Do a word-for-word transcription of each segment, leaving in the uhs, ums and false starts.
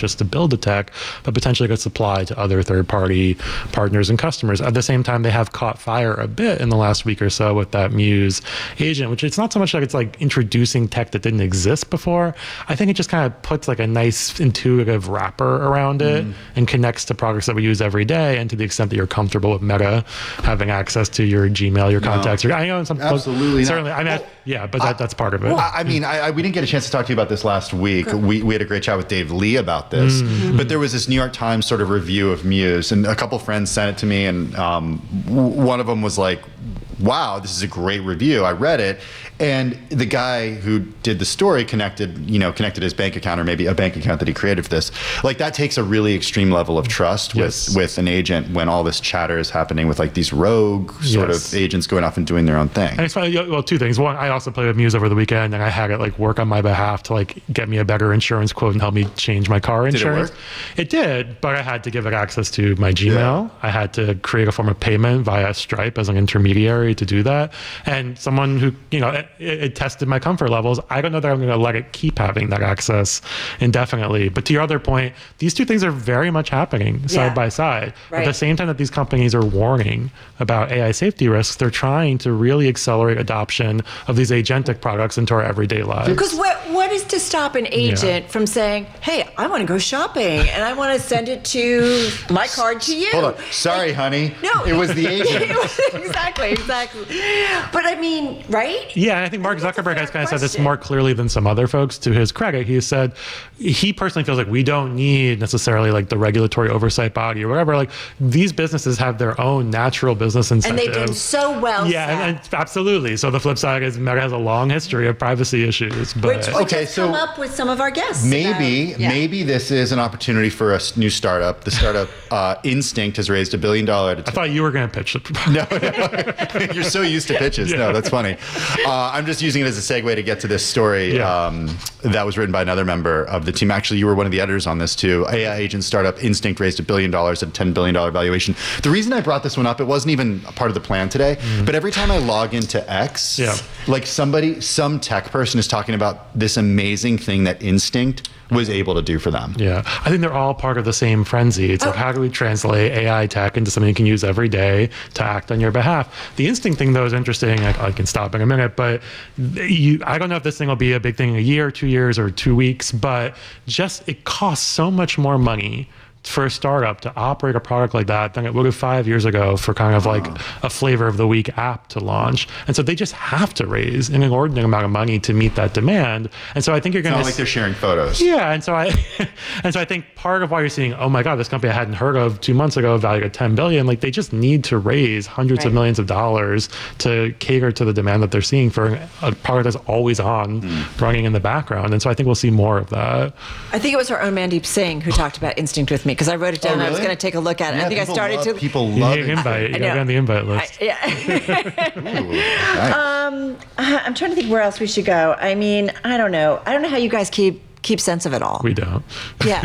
just to build the tech, but potentially could supply to other third-party partners and customers. At the same time, they have caught fire a bit in the last week or so with that Muse agent, which it's not so much like it's like introducing tech that didn't exist before. I think it just kind of puts like a nice intuitive wrapper around it mm. and connects to products that we use every day. And to the extent that you're comfortable with Meta having access to your Gmail, your contacts, no. your, I know some absolutely certainly. not. I mean, well, yeah, but that, that's part of it. Well, I mean, I, I, we didn't get a chance to talk to you about this last week. We, we had a great chat with Dave Lee about this, mm-hmm. but there was this New York Times sort of review of Muse, and a couple friends sent it to me, and um, w- one of them was like, wow, this is a great review. I read it. And the guy who did the story connected, you know, connected his bank account, or maybe a bank account that he created for this. Like, that takes a really extreme level of trust yes. with, with an agent when all this chatter is happening with like these rogue sort yes. of agents going off and doing their own thing. And it's funny, well, two things. One, I also played with Muse over the weekend, and I had it like work on my behalf to like get me a better insurance quote and help me change my car insurance. Did it work? It did, but I had to give it access to my Gmail. Yeah. I had to create a form of payment via Stripe as an intermediary to do that. And someone who, you know, it, it tested my comfort levels. I don't know that I'm going to let it keep having that access indefinitely. But to your other point, these two things are very much happening side yeah. by side. Right. At the same time that these companies are warning about A I safety risks, they're trying to really accelerate adoption of these agentic products into our everyday lives. Because what what is to stop an agent yeah. from saying, hey, I want to go shopping and I want to send it to my card to you? Hold on. Sorry, like, honey. No. It was the agent. It was, exactly, exactly. But I mean, right? Yeah, and I think Mark Zuckerberg has kind of said this more clearly than some other folks. To his credit, he said he personally feels like we don't need necessarily like the regulatory oversight body or whatever. Like, these businesses have their own natural business incentives. And they've done so well. Yeah, and, and absolutely. So the flip side is Meta has a long history of privacy issues. But which, which okay, has so come up with some of our guests. Maybe, about, yeah. maybe this is an opportunity for a new startup. The startup uh, Instinct has raised a billion dollars. I thought you were going to pitch it. No, no. You're so used to pitches. Yeah. No, that's funny. Uh, I'm just using it as a segue to get to this story yeah. um, that was written by another member of the team. Actually, you were one of the editors on this too. A I agent startup Instinct raised a billion dollars at a ten billion dollars valuation. The reason I brought this one up, it wasn't even a part of the plan today, mm. but every time I log into X, yeah. like somebody, some tech person is talking about this amazing thing that Instinct was able to do for them. Yeah, I think they're all part of the same frenzy. It's oh. like, how do we translate A I tech into something you can use every day to act on your behalf? The Instinct thing, though, is interesting. I, I can stop in a minute, but you, I don't know if this thing will be a big thing in a year, two years, or two weeks, but just it costs so much more money for a startup to operate a product like that than it would have five years ago for kind of like a flavor of the week app to launch. And so they just have to raise an inordinate amount of money to meet that demand. And so I think you're going to... It's not like they're sharing photos. Yeah. And so I and so I think part of why you're seeing, oh my God, this company I hadn't heard of two months ago valued at ten billion dollars, like they just need to raise hundreds right. of millions of dollars to cater to the demand that they're seeing for a product that's always on, mm. running in the background. And so I think we'll see more of that. I think it was our own Mandeep Singh who talked about Instinct with me, because I wrote it down. Oh, really? I was going to take a look at it. Yeah, I think I started love, to. People love you it. Invite. You got on the invite list. I, yeah. Ooh, nice. um, I'm trying to think where else we should go. I mean, I don't know. I don't know how you guys keep keep sense of it all. We don't. Yeah.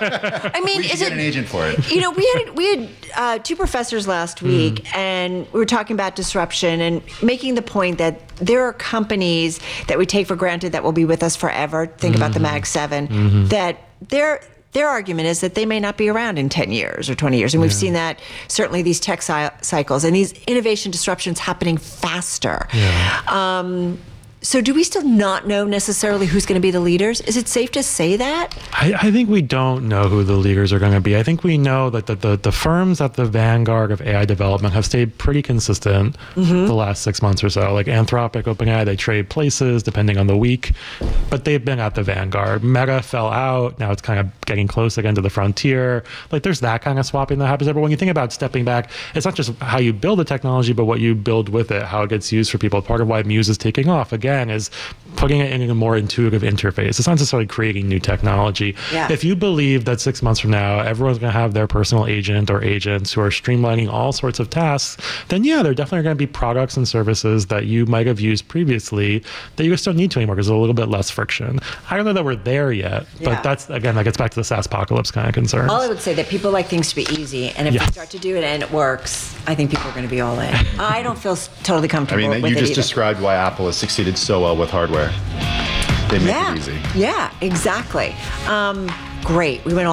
I mean, we should is get it, an agent for it. You know, we had we had uh, two professors last week, mm. and we were talking about disruption and making the point that there are companies that we take for granted that will be with us forever. Think mm-hmm. about the Mag seven. Mm-hmm. That they're Their argument is that they may not be around in ten years or twenty years. And we've yeah. seen that, certainly these tech cy- cycles and these innovation disruptions happening faster. Yeah. Um, so do we still not know necessarily who's going to be the leaders? Is it safe to say that? I, I think we don't know who the leaders are going to be. I think we know that the, the, the firms at the vanguard of A I development have stayed pretty consistent mm-hmm. the last six months or so. Like Anthropic, OpenAI, they trade places depending on the week, but they've been at the vanguard. Meta fell out. Now it's kind of getting close again to the frontier. Like there's that kind of swapping that happens there. But when you think about stepping back, it's not just how you build the technology, but what you build with it, how it gets used for people. Part of why Muse is taking off, again, is putting it in a more intuitive interface. It's not necessarily creating new technology. Yeah. If you believe that six months from now, everyone's going to have their personal agent or agents who are streamlining all sorts of tasks, then yeah, there are definitely going to be products and services that you might have used previously that you still need to anymore because there's a little bit less friction. I don't know that we're there yet, but yeah. that's, again, that gets back to the SaaS apocalypse kind of concerns. All I would say that people like things to be easy, and if yes. we start to do it and it works, I think people are going to be all in. I don't feel totally comfortable I mean, with you it just either. described why Apple has succeeded so well with hardware. They make yeah. it easy. Yeah, exactly. Um, great. We went